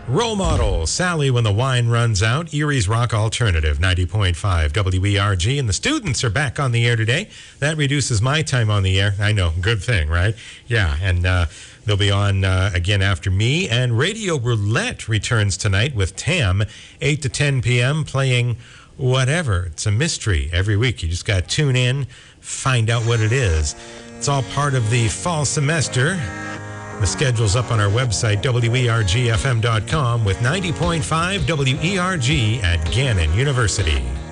Role model, Sally When the Wine Runs Out, Erie's Rock Alternative, 90.5 WERG. And the students are back on the air today. That reduces my time on the air. I know, good thing, right? Yeah, and they'll be on again after me. And Radio Roulette returns tonight with Tam, 8 to 10 p.m., playing whatever. It's a mystery every week. You just got to tune in, find out what it is. It's all part of the fall semester. The schedule's up on our website, wergfm.com, with 90.5 WERG at Gannon University.